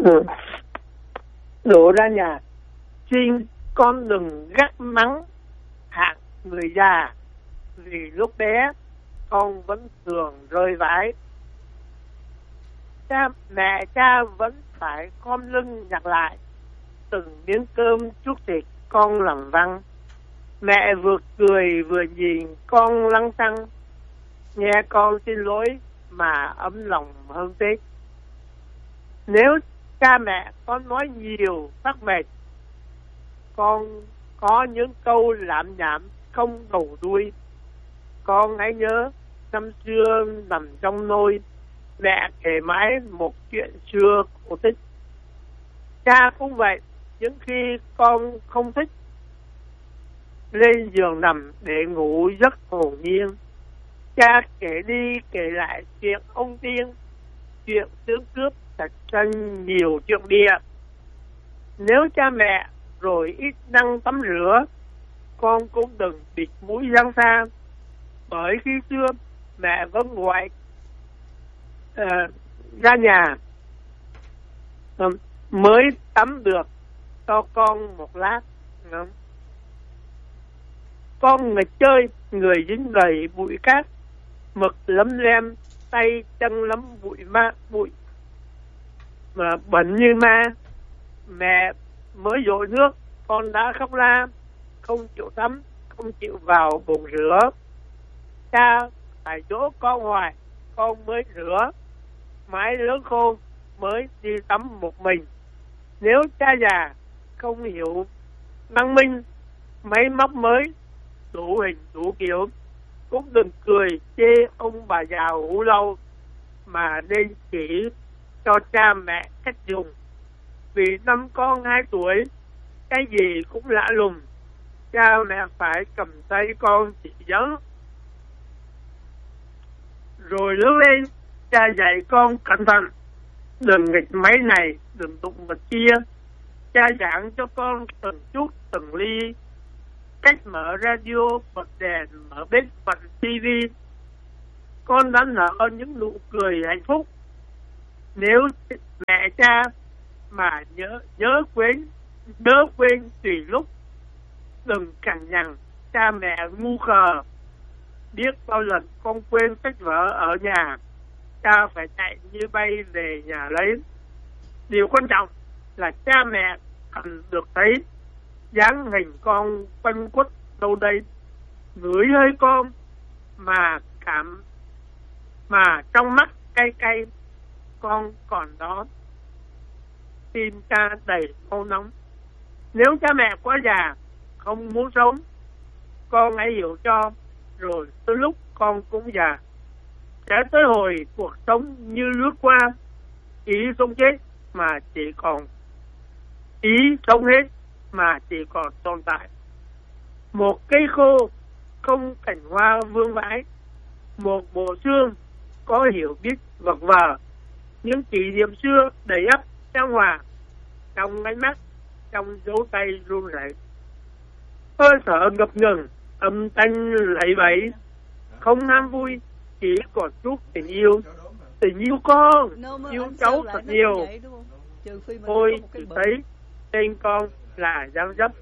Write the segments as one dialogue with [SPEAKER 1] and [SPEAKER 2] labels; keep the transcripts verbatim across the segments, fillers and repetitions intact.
[SPEAKER 1] Ừ. Đổ ra nhà, xin con đừng gắt mắng hạng người già, vì lúc bé con vẫn thường rơi vãi. Cha mẹ cha vẫn phải khom lưng nhặt lại từng miếng cơm chút thịt con làm văng. Mẹ vừa cười vừa nhìn con lăng xăng, nghe con xin lỗi mà ấm lòng hơn Tết. Nếu cha mẹ con nói nhiều phát mệt, con có những câu lảm nhảm không đầu đuôi, con hãy nhớ năm xưa nằm trong nôi, mẹ kể mãi một chuyện xưa cổ tích. Cha cũng vậy, những khi con không thích, lên giường nằm để ngủ giấc hồn nhiên, cha kể đi kể lại chuyện ông tiên, chuyện tướng cướp sạch sanh nhiều chuyện bia. Nếu cha mẹ rồi ít năng tắm rửa, con cũng đừng bịt mũi răng xa, bởi khi xưa mẹ vẫn gọi uh, ra nhà uh, mới tắm được cho con một lát. uh. Con người chơi, người dính đầy bụi cát, mực lấm lem, tay chân lấm bụi ma bụi mà bẩn như ma. Mẹ mới dội nước, con đã khóc la, không chịu tắm, không chịu vào bồn rửa. Cha phải dỗ con hoài, con mới rửa, mãi lớn khôn mới đi tắm một mình. Nếu cha già không hiểu văn minh, máy móc mới đủ hình đủ kiểu, cũng đừng cười chê ông bà già ngủ lâu, mà nên chỉ cho cha mẹ cách dùng. Vì năm con hai tuổi, cái gì cũng lạ lùng, cha mẹ phải cầm tay con chỉ dẫn. Rồi lớn lên, cha dạy con cẩn thận, đừng nghịch máy này, đừng đụng vật kia. Cha giảng cho con từng chút từng ly, cách mở radio, bật đèn, mở bếp, bật tivi. Con đã nở những nụ cười hạnh phúc. Nếu mẹ cha mà nhớ nhớ quên nhớ quên tùy lúc, đừng cằn nhằn cha mẹ ngu khờ. Biết bao lần con quên sách vở ở nhà, cha phải chạy như bay về nhà lấy. Điều quan trọng là cha mẹ cần được thấy dáng hình con quanh quất đâu đây, ngửi hơi con mà cảm mà trong mắt cay cay con còn đó. Tim cha đầy khô nóng. Nếu cha mẹ quá già không muốn sống, con hãy hiểu cho, rồi tới lúc con cũng già, sẽ tới hồi cuộc sống như lướt qua, ý sống chết mà chỉ còn ý sống hết mà chỉ còn tồn tại. Một cây khô không cành hoa vương vãi, một bộ xương có hiểu biết vật vờ. Những kỷ niệm xưa đầy ắp trang hòa, trong ánh mắt, trong dấu tay run rẩy. Hơi thở ngập ngừng, âm thanh lẫy bẫy, không ham vui, chỉ còn chút tình yêu. Tình yêu con, yêu cháu thật nhiều. Tôi chỉ thấy tên con là dáng dấp.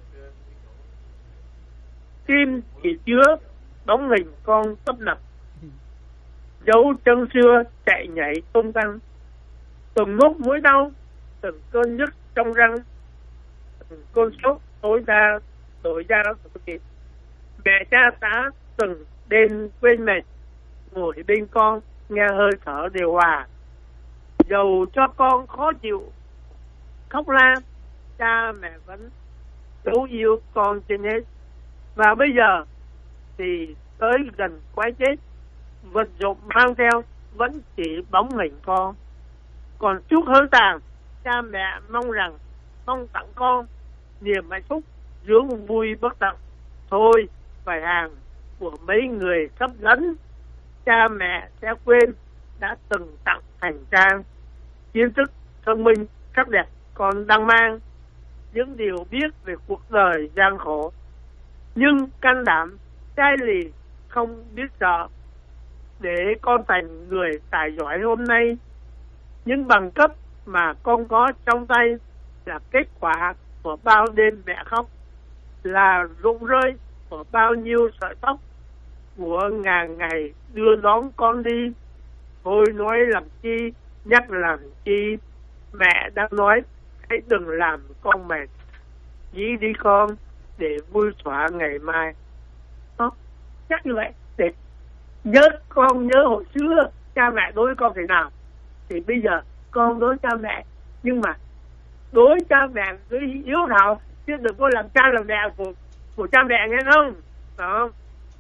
[SPEAKER 1] Tim chỉ chứa bóng hình con tấp nập, dấu chân xưa chạy nhảy tung tăng. Từng nốt mũi đau, từng cơn nhức trong răng, từng cơn sốt tối ra tối ra tội kịp. Mẹ cha ta từng đêm quên mệt, ngồi bên con nghe hơi thở điều hòa. Dầu cho con khó chịu khóc la, cha mẹ vẫn dấu yêu con trên hết. Và bây giờ thì tới gần quái chết, vật dụng mang theo vẫn chỉ bóng hình con. Còn chút hơi tàn, cha mẹ mong rằng mong tặng con niềm hạnh phúc dưỡng vui bất tận. Thôi phải hàng của mấy người sắp lấn, cha mẹ sẽ quên đã từng tặng hành trang, kiến thức, thông minh, sắc đẹp còn đang mang, những điều biết về cuộc đời gian khổ. Nhưng can đảm, chai lì, không biết sợ, để con thành người tài giỏi hôm nay. Những bằng cấp mà con có trong tay là kết quả của bao đêm mẹ khóc, là rụng rơi của bao nhiêu sợi tóc, của ngàn ngày đưa đón con đi. Thôi nói làm chi, nhắc làm chi, mẹ đã nói hãy đừng làm con mệt, nghĩ đi con để vui xóa ngày mai. Đó, chắc như vậy để nhớ con nhớ hồi xưa cha mẹ đối với con thế nào thì bây giờ con đối với cha mẹ, nhưng mà đối với cha mẹ với hiếu thảo, chứ đừng có làm cha làm mẹ của của cha mẹ, nghe không? Đó,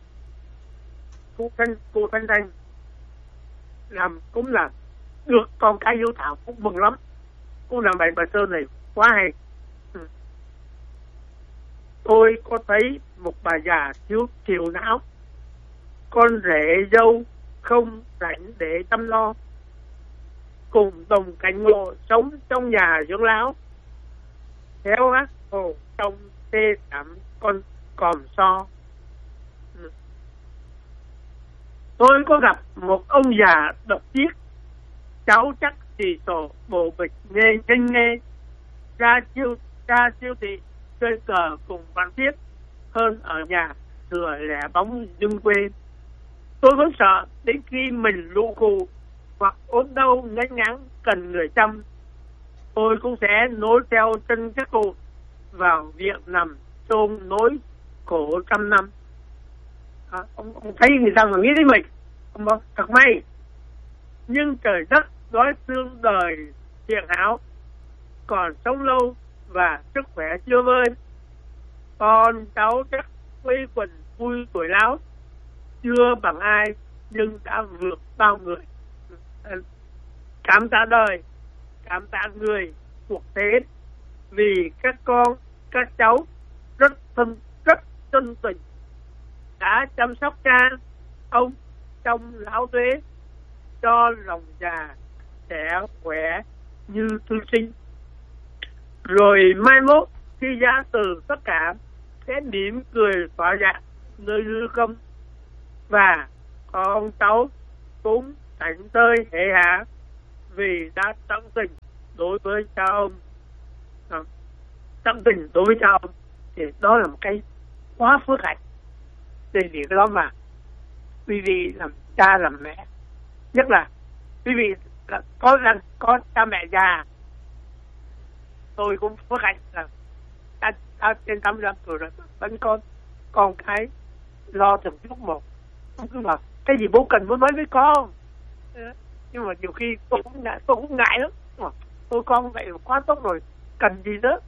[SPEAKER 1] cô thanh cô thanh thanh làm cũng là được con cái hiếu thảo, cũng mừng lắm, cũng làm bài bài thơ này quá hay. Ừ. Tôi có thấy một bà già thiếu chiều não, con rể dâu không rảnh để chăm lo, cùng đồng cảnh ngộ sống trong nhà dưỡng lão, theo hát hồ trong tê thảm con còm so. Ừ. Tôi có gặp một ông già độc chiếc, cháu chắc xì sổ bộ bịch nghe nghênh nghe, ra chiêu ra siêu thị chơi cờ cùng bạn thiết hơn ở nhà thừa lẻ bóng dưng quê. Tôi vẫn sợ đến khi mình lụ khù hoặc ốm đau ngấy ngắn cần người chăm, tôi cũng sẽ nối theo chân các cụ vào viện nằm chôn nỗi khổ trăm năm. À, ông, ông thấy người ta mà nghĩ đến mình, ông bảo thật may, nhưng trời đất gói xương đời thiện hảo, còn sống lâu và sức khỏe chưa vơi, con cháu chắc quây quần vui tuổi láo, chưa bằng ai nhưng đã vượt bao người. Cảm tạ đời, cảm tạ người cuộc thế, vì các con các cháu rất thân rất chân tình đã chăm sóc cha ông trong lão tuế, cho lòng già trẻ khỏe như thư sinh. Rồi mai mốt khi ra từ tất cả sẽ mỉm cười tỏa dạ nơi hư không, và con cháu cũng thảnh tơi hệ hạ vì đã tận tình đối với cha ông. À, tận tình đối với cha ông thì đó là một cái quá phước hạnh. Thì vì cái đó mà quý vị làm cha làm mẹ, nhất là quý vị là có là có cha mẹ già, tôi cũng phước hạnh là ta, ta trên tám mươi lăm tuổi rồi vẫn con con cái lo từng chút một, không cứ bảo cái gì bố cần bố nói với con. Nhưng mà nhiều khi tôi cũng ngại, tôi cũng ngại lắm, tôi con vậy là quá tốt rồi, cần gì nữa,